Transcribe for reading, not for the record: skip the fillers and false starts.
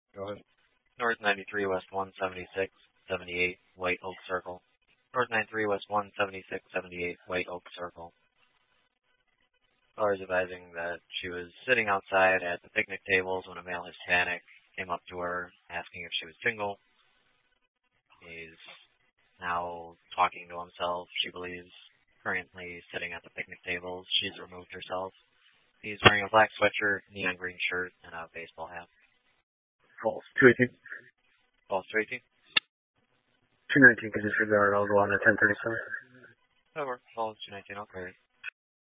Go ahead. North 93 West 176 78 White Oak Circle. North 93 West 176 78 White Oak Circle. Caller is advising that she was sitting outside at the picnic tables when a male Hispanic came up to her asking if she was single. He's now talking to himself. She believes currently sitting at the picnic tables. She's removed herself. He's wearing a black sweatshirt, neon green shirt, and a baseball hat. False. 218. False 218. 219 can disregard. I'll go on to 1037. Over. False 219. I'll clear it.